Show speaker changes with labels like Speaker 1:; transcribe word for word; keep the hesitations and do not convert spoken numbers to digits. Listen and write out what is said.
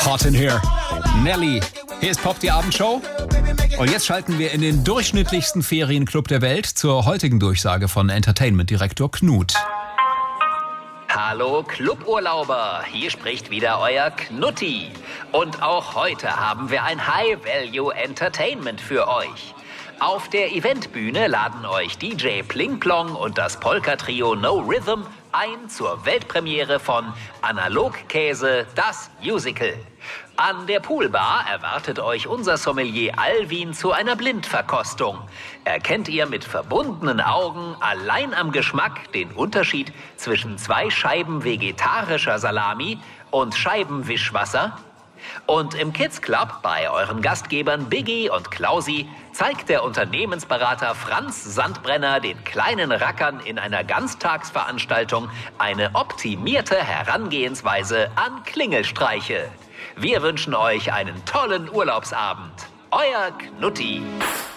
Speaker 1: Hot in here. Nelly. Hier ist Pop, die Abendshow. Und jetzt schalten wir in den durchschnittlichsten Ferienclub der Welt zur heutigen Durchsage von Entertainment-Direktor Knut.
Speaker 2: Hallo Cluburlauber, hier spricht wieder euer Knutti. Und auch heute haben wir ein High-Value-Entertainment für euch. Auf der Eventbühne laden euch D J Pling Plong und das Polka-Trio No Rhythm ein zur Weltpremiere von Analogkäse, das Musical. An der Poolbar erwartet euch unser Sommelier Alvin zu einer Blindverkostung. Erkennt ihr mit verbundenen Augen allein am Geschmack den Unterschied zwischen zwei Scheiben vegetarischer Salami und Scheiben Wischwasser? Und im Kids Club bei euren Gastgebern Biggie und Klausi zeigt der Unternehmensberater Franz Sandbrenner den kleinen Rackern in einer Ganztagsveranstaltung eine optimierte Herangehensweise an Klingelstreiche. Wir wünschen euch einen tollen Urlaubsabend. Euer Knutti.